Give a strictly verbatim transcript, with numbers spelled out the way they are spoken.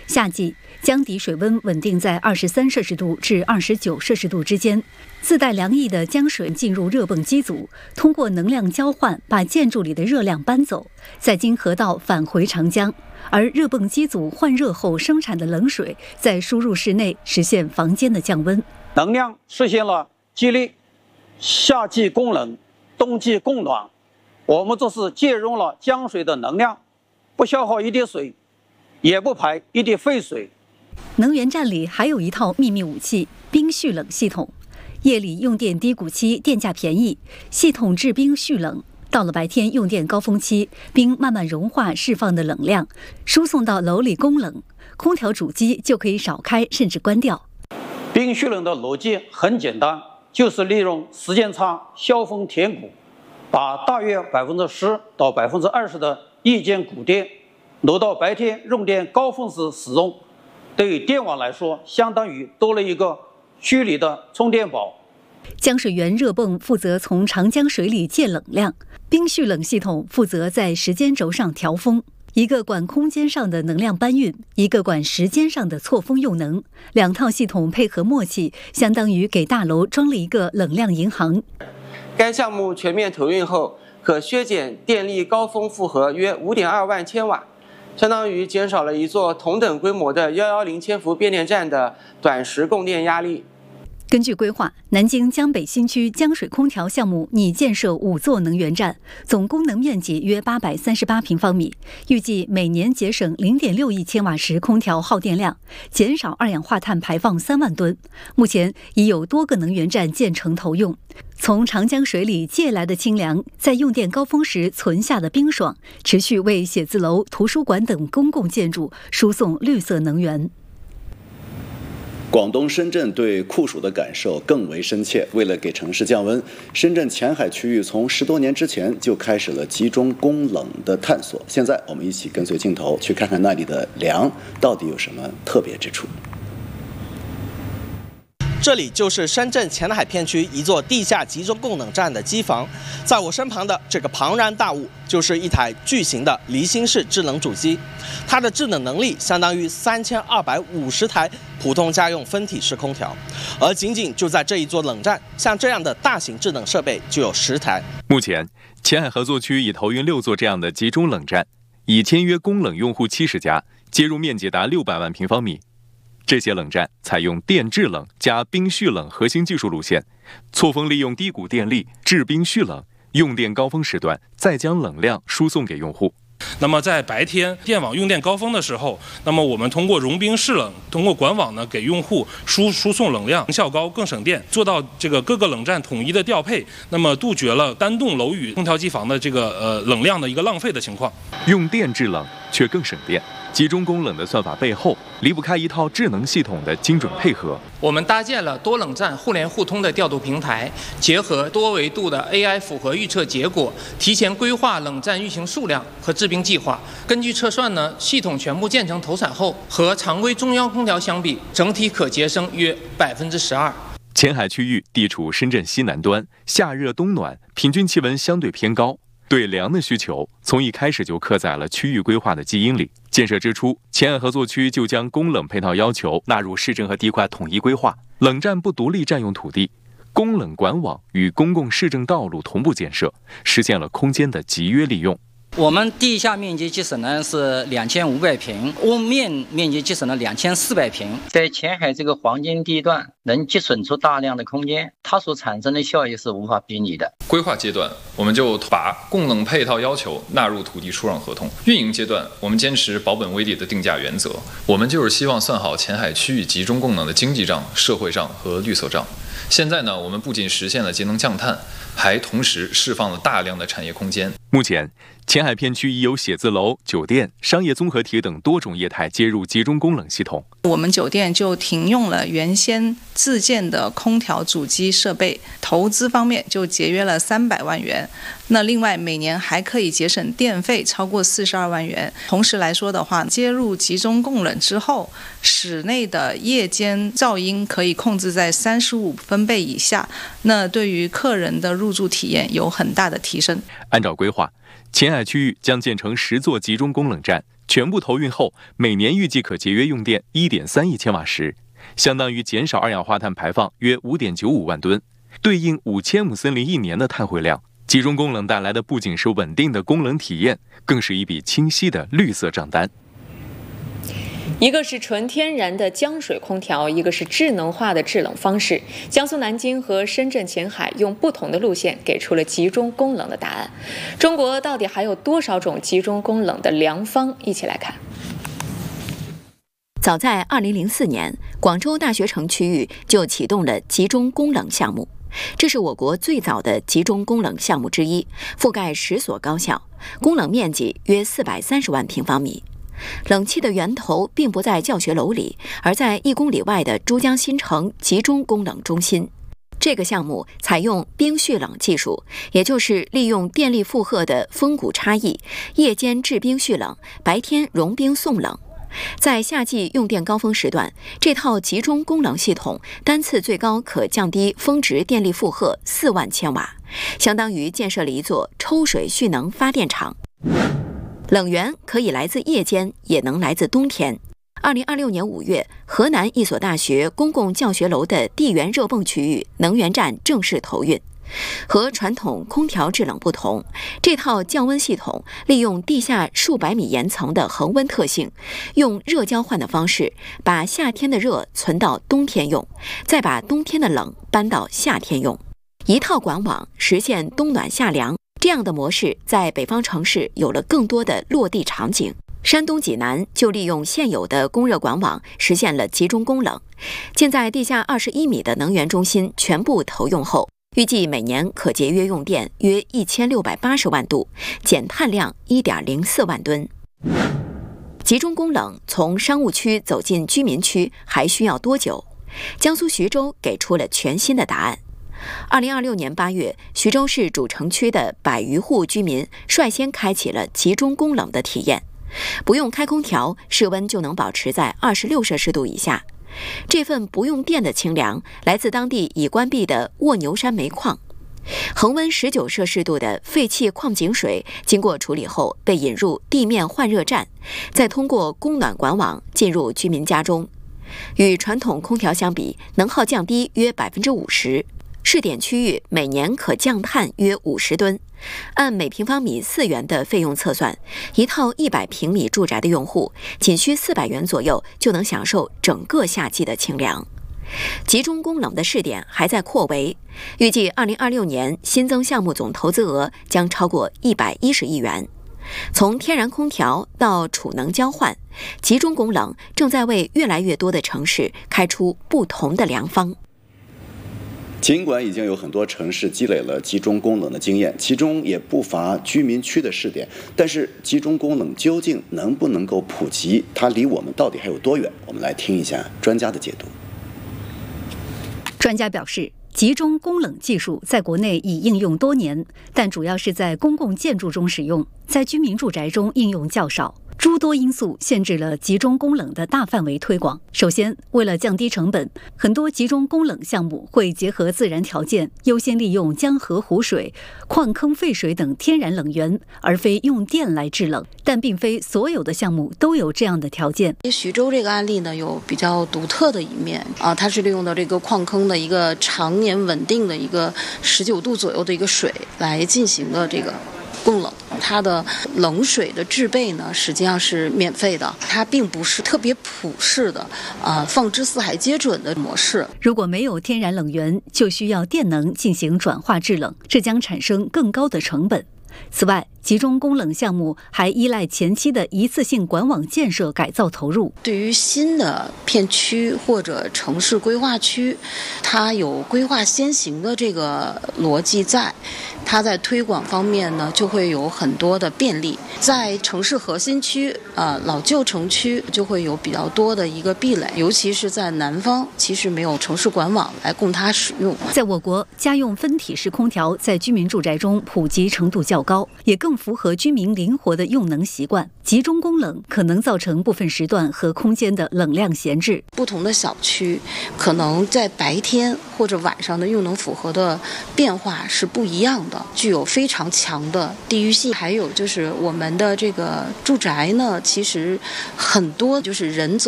夏季江底水温稳定在二十三摄氏度至二十九摄氏度之间，自带凉意的江水进入热泵机组，通过能量交换把建筑里的热量搬走，再经河道返回长江。而热泵机组换热后生产的冷水再输入室内，实现房间的降温。 能量实现了激励，夏季供冷，冬季供暖。我们这是借用了江水的能量，不消耗一滴水，也不排一滴废水。 能源站里还有一套秘密武器——冰蓄冷系统。夜里用电低谷期，电价便宜，系统制冰蓄冷。到了白天用电高峰期，冰慢慢融化释放的冷量输送到楼里供冷，空调主机就可以少开甚至关掉。 冰蓄冷的逻辑很简单，就是利用时间差削峰填谷，把大约百分之十到百分之二十的夜间谷电挪到白天用电高峰时使用。对于电网来说，相当于多了一个虚拟的充电宝。 江水源热泵负责从长江水里借冷量，冰蓄冷系统负责在时间轴上调风，一个管空间上的能量搬运，一个管时间上的错峰用能。两套系统配合默契，相当于给大楼装了一个冷量银行。 该项目全面投运后，可削减电力高峰负荷约 五点二万千瓦，相当于减少了一座同等规模的一一零千伏变电站的短时供电压力。 根据规划，南京江北新区江水空调项目拟建设五座能源站，总功能面积约八百三十八平方米，预计每年节省 零点六亿千瓦时空调耗电量，减少二氧化碳排放三万吨。目前已有多个能源站建成投用。从长江水里借来的清凉，在用电高峰时存下的冰爽，持续为写字楼、图书馆等公共建筑输送绿色能源。 广东深圳对酷暑的感受更为深切。为了给城市降温，深圳前海区域从十多年之前就开始了集中供冷的探索。现在我们一起跟随镜头去看看那里的凉到底有什么特别之处。 这里就是深圳前海片区一座地下集中供冷站的机房，在我身旁的这个庞然大物就是一台巨型的离心式制冷主机，它的制冷能力相当于三千二百五十台普通家用分体式空调，而仅仅就在这一座冷站，像这样的大型制冷设备就有十台。 目前，前海合作区已投运六座这样的集中冷站，已签约供冷用户七十家，接入面积达六百万平方米。这些冷站采用电制冷加冰蓄冷核心技术路线，错峰利用低谷电力制冰蓄冷，用电高峰时段再将冷量输送给用户。 那么在白天电网用电高峰的时候，那么我们通过融冰释冷，通过管网呢给用户输输送冷量，效高更省电，做到这个各个冷站统一的调配，那么杜绝了单栋楼宇空调机房的这个呃冷量的一个浪费的情况。 用电制冷却更省电，集中供冷的算法背后离不开一套智能系统的精准配合。 我们搭建了多冷站互联互通的调度平台，结合多维度的 A I 符合预测结果，提前规划冷站运行数量和制冰计划。根据测算呢，系统全部建成投产后，和常规中央空调相比，整体可节省约百分之十二。 前海区域地处深圳西南端，夏热冬暖，平均气温相对偏高。对凉的需求从一开始就刻在了区域规划的基因里。建设之初，前海合作区就将供冷配套要求纳入市政和地块统一规划，冷站不独立占用土地，供冷管网与公共市政道路同步建设，实现了空间的集约利用。 我们地下面积节省呢是两千五百平，屋面面积节省了两千四百平，在前海这个黄金地段能节省出大量的空间，它所产生的效益是无法比拟的。 规划阶段，我们就把供冷配套要求纳入土地出让合同；运营阶段，我们坚持保本微利的定价原则。我们就是希望算好前海区域集中供冷的经济账、社会账和绿色账。现在呢，我们不仅实现了节能降碳，还同时释放了大量的产业空间。 目前，前海片区已有写字楼、酒店、商业综合体等多种业态接入集中供冷系统。 我们酒店就停用了原先自建的空调主机设备，投资方面就节约了三百万元。那另外每年还可以节省电费超过四十二万元。同时来说的话，接入集中供冷之后，室内的夜间噪音可以控制在三十五分贝以下，那对于客人的入住体验有很大的提升。 按照规划，前海区域将建成十座集中供冷站， 全部投运后，每年预计可节约用电 一点三亿千瓦时，相当于减少二氧化碳排放约 五点九五万吨，对应五千亩森林一年的碳汇量。集中供冷带来的不仅是稳定的供冷体验，更是一笔清晰的绿色账单。 一个是纯天然的江水空调，一个是智能化的制冷方式。江苏南京和深圳前海用不同的路线给出了集中供冷的答案。中国到底还有多少种集中供冷的良方？一起来看。 早在二零零四年，广州大学城区域就启动了集中供冷项目。这是我国最早的集中供冷项目之一，覆盖十所高校，供冷面积约四百三十万平方米。冷气的源头并不在教学楼里，而在一公里外的珠江新城集中供冷中心。这个项目采用冰蓄冷技术，也就是利用电力负荷的峰谷差异，夜间制冰蓄冷，白天融冰送冷。在夏季用电高峰时段，这套集中供冷系统单次最高可降低峰值电力负荷四万千瓦，相当于建设了一座抽水蓄能发电厂。冷源可以来自夜间，也能来自冬天。二零二六年五月，河南一所大学公共教学楼的地缘热泵区域能源站正式投运。和传统空调制冷不同，这套降温系统利用地下数百米岩层的恒温特性，用热交换的方式把夏天的热存到冬天用，再把冬天的冷搬到夏天用，一套管网实现冬暖夏凉。这样的模式在北方城市有了更多的落地场景。山东济南就利用现有的供热管网实现了集中供冷，建在地下二十一米的能源中心全部投用后，预计每年可节约用电约一千六百八十万度，减碳量一点零四万吨。集中供冷从商务区走进居民区还需要多久？江苏徐州给出了全新的答案。二零二六年八月，徐州市主城区的百余户居民率先开启了集中供冷的体验，不用开空调，室温就能保持在二十六摄氏度以下。这份不用电的清凉来自当地已关闭的卧牛山煤矿。恒温十九摄氏度的废弃矿井水经过处理后被引入地面换热站，再通过供暖管网进入居民家中。与传统空调相比，能耗降低约 百分之五十。试点区域每年可降碳约五十吨，按每平方米四元的费用测算，一套一百平米住宅的用户仅需四百元左右就能享受整个夏季的清凉。集中供冷的试点还在扩围，预计二零二六年新增项目总投资额将超过一百一十亿元。从天然空调到储能交换，集中供冷正在为越来越多的城市开出不同的良方。 尽管已经有很多城市积累了集中供冷的经验，其中也不乏居民区的试点，但是集中供冷究竟能不能够普及，它离我们到底还有多远？我们来听一下专家的解读。 专家表示，集中供冷技术在国内已应用多年，但主要是在公共建筑中使用，在居民住宅中应用较少。诸多因素限制了集中供冷的大范围推广。首先，为了降低成本，很多集中供冷项目会结合自然条件，优先利用江河湖水、矿坑废水等天然冷源，而非用电来制冷。但并非所有的项目都有这样的条件。 徐州这个案例呢，有比较独特的一面啊，它是利用的这个矿坑的一个常年稳定的一个十九度左右的一个水来进行的这个供冷。它的冷水的制备呢，实际上是免费的，它并不是特别普适的啊、呃，放之四海皆准的模式。 如果没有天然冷源，就需要电能进行转化制冷，这将产生更高的成本。此外，集中供冷项目还依赖前期的一次性管网建设改造投入。 对于新的片区或者城市规划区，它有规划先行的这个逻辑在，它在推广方面呢就会有很多的便利。在城市核心区啊、呃、老旧城区就会有比较多的一个壁垒，尤其是在南方，其实没有城市管网来供它使用。 在我国，家用分体式空调在居民住宅中普及程度较高，也更符合居民灵活的用能习惯。集中供冷可能造成部分时段和空间的冷量闲置。 不同的小区可能在白天或者晚上的用能符合的变化是不一样的，具有非常强的地域性。还有就是我们的这个住宅呢，其实很多就是人走